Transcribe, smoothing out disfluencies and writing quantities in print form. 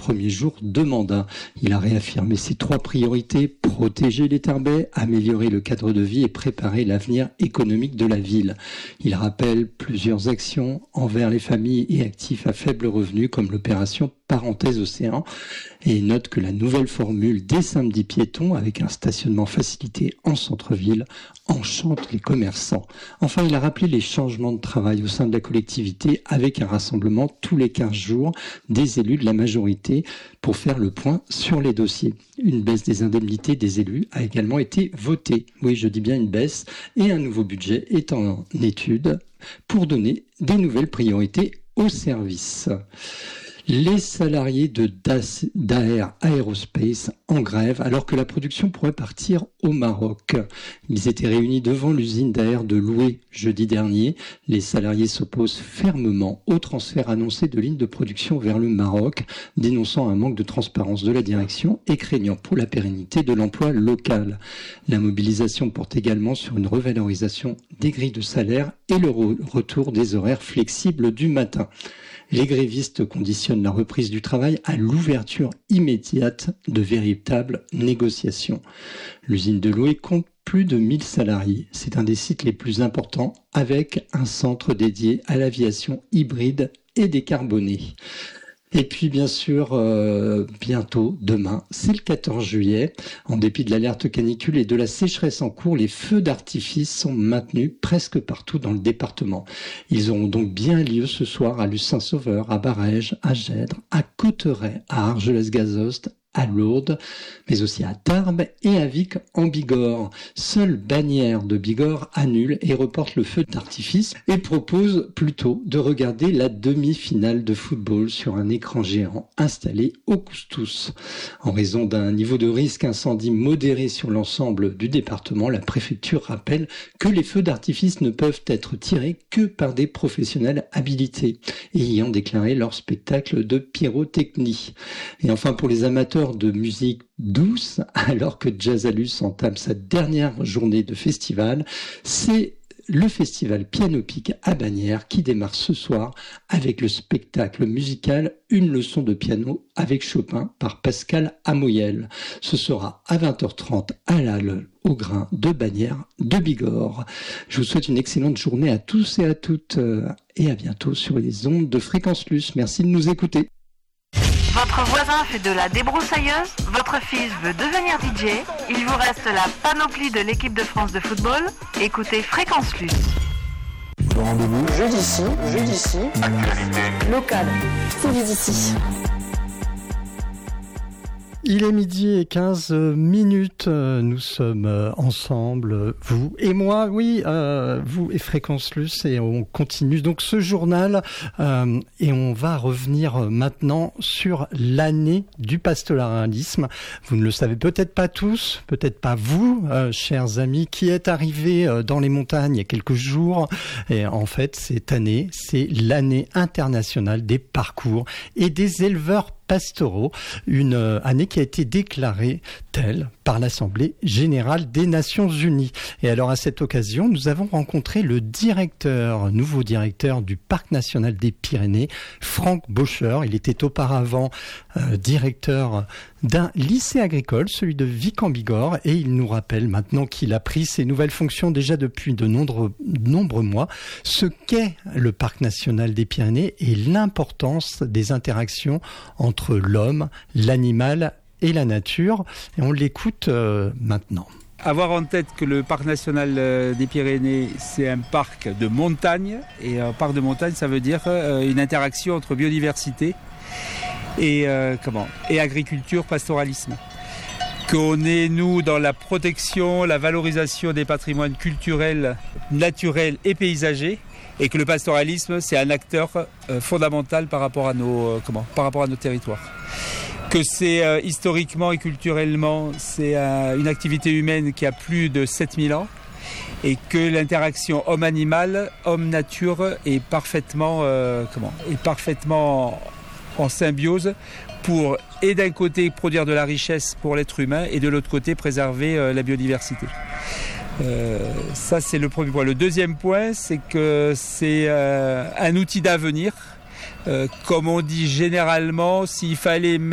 premiers jours de mandat. Il a réaffirmé ses 3 priorités: protéger les terres baies, améliorer le cadre de vie et préparer l'avenir économique de la ville. Il rappelle plusieurs actions envers les familles et actifs à faible revenu, comme l'opération Parenthèse Océan, et note que la nouvelle formule des samedis piétons, avec un stationnement facilité en centre-ville, enchante les commerçants. Enfin, il a rappelé les changements de travail au sein de la collectivité, avec un rassemblement tous les 15 jours des élus de la majorité pour faire le point sur les dossiers. Une baisse des indemnités des élus a également été votée. Oui, je dis bien une baisse, et un nouveau budget est en étude pour donner des nouvelles priorités aux services. Les salariés de Daher Aerospace en grève alors que la production pourrait partir au Maroc. Ils étaient réunis devant l'usine Daher de Loué jeudi dernier. Les salariés s'opposent fermement au transfert annoncé de lignes de production vers le Maroc, dénonçant un manque de transparence de la direction et craignant pour la pérennité de l'emploi local. La mobilisation porte également sur une revalorisation des grilles de salaire et le retour des horaires flexibles du matin. Les grévistes conditionnent la reprise du travail à l'ouverture immédiate de véritables négociations. L'usine de Loué compte plus de 1000 salariés. C'est un des sites les plus importants, avec un centre dédié à l'aviation hybride et décarbonée. Et puis bien sûr, bientôt, demain, c'est le 14 juillet. En dépit de l'alerte canicule et de la sécheresse en cours, les feux d'artifice sont maintenus presque partout dans le département. Ils auront donc bien lieu ce soir à Luce-Saint-Sauveur, à Barèges, à Gèdre, à Cauterets, à Argelès-Gazost, à Lourdes, mais aussi à Tarbes et à Vic en Bigorre. Seule Bagnères de Bigorre annule et reporte le feu d'artifice et propose plutôt de regarder la demi-finale de football sur un écran géant installé au Coustou. En raison d'un niveau de risque incendie modéré sur l'ensemble du département, la préfecture rappelle que les feux d'artifice ne peuvent être tirés que par des professionnels habilités et ayant déclaré leur spectacle de pyrotechnie. Et enfin, pour les amateurs de musique douce, alors que Jazzalus entame sa dernière journée de festival, c'est le festival Piano Pic à Bagnères qui démarre ce soir avec le spectacle musical Une leçon de piano avec Chopin par Pascal Amoyel. Ce sera à 20h30 à l'Halle au Grain de Bagnères de Bigorre. Je vous souhaite une excellente journée à tous et à toutes et à bientôt sur les ondes de Fréquence Luce. Merci de nous écouter. Votre voisin fait de la débroussailleuse, votre fils veut devenir DJ, il vous reste la panoplie de l'équipe de France de football. Écoutez Fréquence Luce. Rendez-vous jeudi ici, actualité locale, c'est d'ici. Il est 12h15, nous sommes ensemble, vous et moi, oui, vous et Fréquence Luce, et on continue donc ce journal et on va revenir maintenant sur l'année du pastoralisme. Vous ne le savez peut-être pas tous, peut-être pas vous, chers amis, qui êtes arrivés dans les montagnes il y a quelques jours. Et en fait, cette année, c'est l'année internationale des parcours et des éleveurs pastoraux, une année qui a été déclarée telle par l'Assemblée générale des Nations Unies. Et alors à cette occasion, nous avons rencontré le nouveau directeur du Parc national des Pyrénées, Franck Bocher. Il était auparavant directeur d'un lycée agricole, celui de Vic en Bigorre, et il nous rappelle maintenant qu'il a pris ses nouvelles fonctions déjà depuis de nombreux mois, ce qu'est le Parc national des Pyrénées et l'importance des interactions entre l'homme, l'animal et la nature. Et on l'écoute maintenant. Avoir en tête que le parc national des Pyrénées, c'est un parc de montagne. Et un parc de montagne, ça veut dire une interaction entre biodiversité et agriculture, pastoralisme. Qu'on est, nous, dans la protection, la valorisation des patrimoines culturels, naturels et paysagers. Et que le pastoralisme, c'est un acteur fondamental par rapport à nos territoires. Que c'est historiquement et culturellement, c'est une activité humaine qui a plus de 7000 ans et que l'interaction homme-animal, homme-nature est parfaitement en symbiose pour, et d'un côté, produire de la richesse pour l'être humain et de l'autre côté, préserver la biodiversité. Ça, c'est le premier point. Le deuxième point, c'est que c'est un outil d'avenir. Comme on dit généralement, s'il fallait